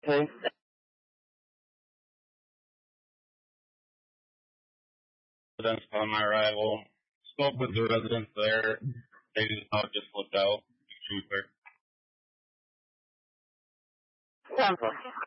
Okay. Residents upon my arrival. Spoke with the residents there. They just looked out. Wonderful.